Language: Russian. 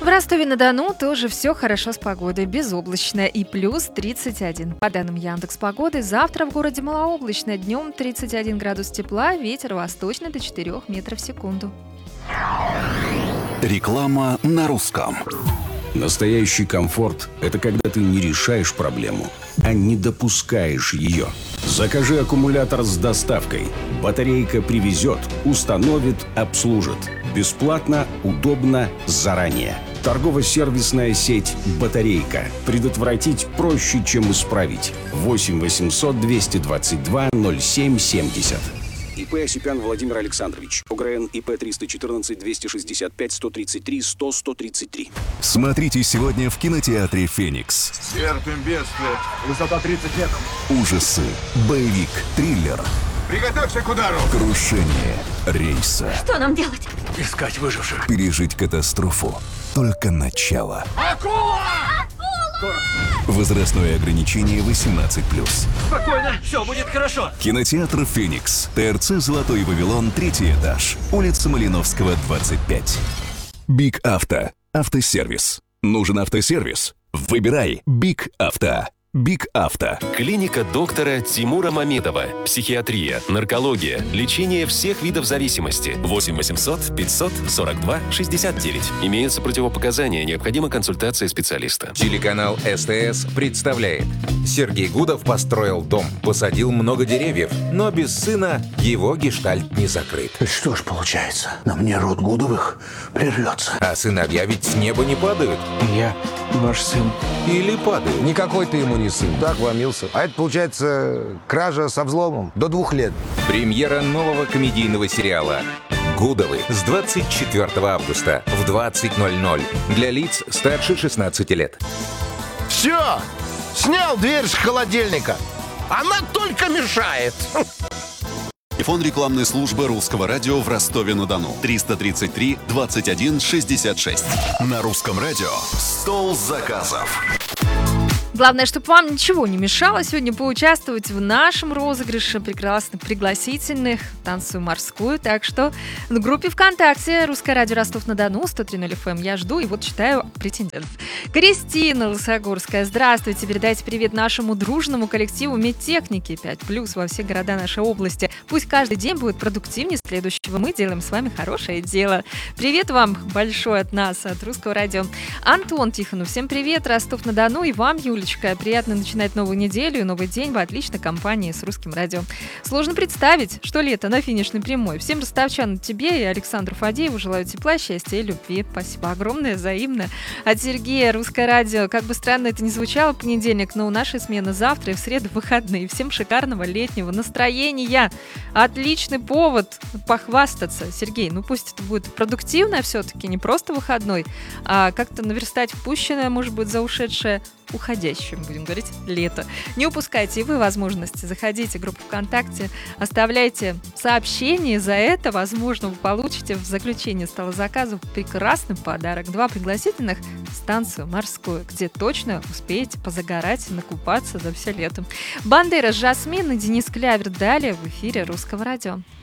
В Ростове-на-Дону тоже все хорошо с погодой, безоблачно и плюс 31. По данным Яндекс.Погоды, завтра в городе малооблачно, днем 31 градус тепла, ветер восточный до 4 метров в секунду. Реклама на русском. Настоящий комфорт – это когда ты не решаешь проблему, а не допускаешь ее. Закажи аккумулятор с доставкой. Батарейка привезет, установит, обслужит. Бесплатно, удобно, заранее. Торгово-сервисная сеть «Батарейка». Предотвратить проще, чем исправить. 8 800 222 07 70. ИП Осипян Владимир Александрович. ОГРН ИП 314 265 133 100 133. Смотрите сегодня в кинотеатре «Феникс». Терпим бедствие. Высота 30 метров. Ужасы, боевик, триллер, Приготовься к удару. крушение рейса. Что нам делать? Искать выживших. Пережить катастрофу — только начало. Акула! Возрастное ограничение 18+. Спокойно, все будет хорошо. Кинотеатр «Феникс». ТРЦ «Золотой Вавилон», 3-й этаж. Улица Малиновского, 25. Биг Авто. Автосервис. Нужен автосервис? Выбирай Биг Авто. Биг Авто. Клиника доктора Тимура Мамедова. Психиатрия, наркология, лечение всех видов зависимости. 8 800 542 69. Имеются противопоказания, необходима консультация специалиста. Телеканал СТС представляет. Сергей Гудов построил дом, посадил много деревьев, но без сына его гештальт не закрыт. Что ж получается, на мне род Гудовых прервется. А сыновья ведь с неба не падают. Я ваш сын. Или падают. Никакой ты ему не сын. Так вломился. А это, получается, кража со взломом. До 2 лет. Премьера нового комедийного сериала «Гудовы» с 24 августа в 20:00 для лиц старше 16 лет. Все! Снял дверь с холодильника. Она только мешает. Телефон рекламной службы Русского радио в Ростове-на-Дону. 333 21 66. На Русском радио стол заказов. Главное, чтобы вам ничего не мешало сегодня поучаствовать в нашем розыгрыше прекрасных пригласительных «Танцую морскую». Так что в группе ВКонтакте «Русское радио Ростов-на-Дону» 103.0 FM я жду и вот читаю претендентов. Кристина Лысогорская. Здравствуйте. Передайте привет нашему дружному коллективу медтехники 5+, во все города нашей области. Пусть каждый день будет продуктивнее следующего. Мы делаем с вами хорошее дело. Привет вам большой от нас, от Русского радио. Антон Тихонов. Всем привет. Ростов-на-Дону и вам, Юлечка. Приятно начинать новую неделю и новый день в отличной компании с Русским радио. Сложно представить, что лето на финишной прямой. Всем ростовчанам, тебе и Александру Фадееву желаю тепла, счастья и любви. Спасибо огромное, взаимно. От Сергея, Русское радио. Как бы странно это ни звучало, понедельник, но у нашей смены завтра и в среду выходные. Всем шикарного летнего настроения. Отличный повод похвастаться. Сергей, ну пусть это будет продуктивно все-таки, не просто выходной, а как-то наверстать впущенное, может быть, за ушедшее уходящим, будем говорить, лето. Не упускайте и вы возможности. Заходите в группу ВКонтакте, оставляйте сообщение. За это, возможно, вы получите в заключении стола заказов прекрасный подарок. 2 пригласительных в «Танцую морскую», где точно успеете позагорать и накупаться за все лето. Бандера, Жасмин и Денис Клявер далее в эфире Русского радио.